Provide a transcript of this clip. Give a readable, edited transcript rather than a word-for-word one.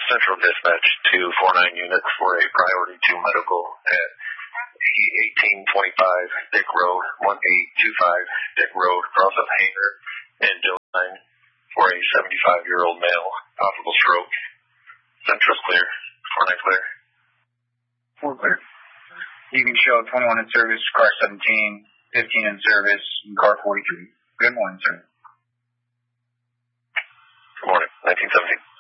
Central Dispatch to 49 units for a priority 2 medical at 1825 Dick Road, 1825 Dick Road, across of Hanger and Dillon for a 75-year-old male, possible stroke. Central's clear. 49 clear. 4 clear. Evening show 21 in service, car 17, 15 in service, and car 43. Good morning, sir. Good morning. 1917.